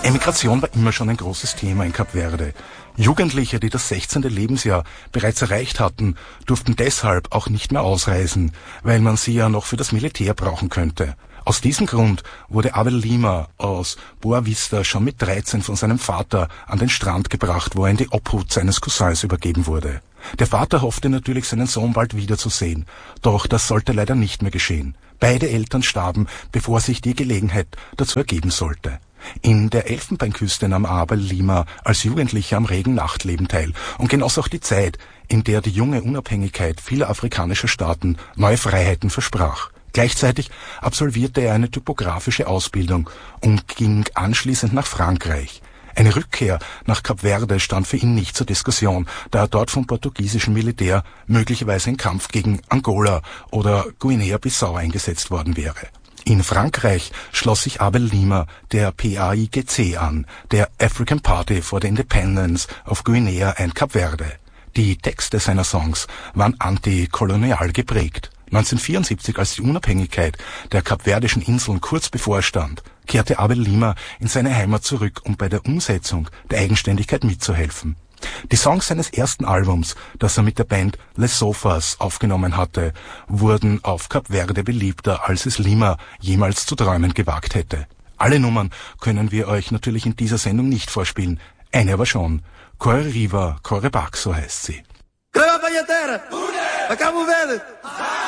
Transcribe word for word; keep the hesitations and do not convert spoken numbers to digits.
Emigration war immer schon ein großes Thema in Kap Verde. Jugendliche, die das sechzehnte Lebensjahr bereits erreicht hatten, durften deshalb auch nicht mehr ausreisen, weil man sie ja noch für das Militär brauchen könnte. Aus diesem Grund wurde Abel Lima aus Boa Vista schon mit dreizehn von seinem Vater an den Strand gebracht, wo er in die Obhut seines Cousins übergeben wurde. Der Vater hoffte natürlich, seinen Sohn bald wiederzusehen, doch das sollte leider nicht mehr geschehen. Beide Eltern starben, bevor sich die Gelegenheit dazu ergeben sollte. In der Elfenbeinküste nahm Abel Lima als Jugendlicher am regen Nachtleben teil und genoss auch die Zeit, in der die junge Unabhängigkeit vieler afrikanischer Staaten neue Freiheiten versprach. Gleichzeitig absolvierte er eine typografische Ausbildung und ging anschließend nach Frankreich. Eine Rückkehr nach Kap Verde stand für ihn nicht zur Diskussion, da er dort vom portugiesischen Militär möglicherweise im Kampf gegen Angola oder Guinea-Bissau eingesetzt worden wäre. In Frankreich schloss sich Abel Lima der P A I G C an, der African Party for the Independence of Guinea and Kap Verde. Die Texte seiner Songs waren antikolonial geprägt. neunzehnhundertvierundsiebzig, als die Unabhängigkeit der kapverdischen Inseln kurz bevorstand, kehrte Abel Lima in seine Heimat zurück, um bei der Umsetzung der Eigenständigkeit mitzuhelfen. Die Songs seines ersten Albums, das er mit der Band Les Sofas aufgenommen hatte, wurden auf Kap Verde beliebter, als es Lima jemals zu träumen gewagt hätte. Alle Nummern können wir euch natürlich in dieser Sendung nicht vorspielen, eine aber schon. Corre Riva, Corre Back, so heißt sie. Cabo Verde!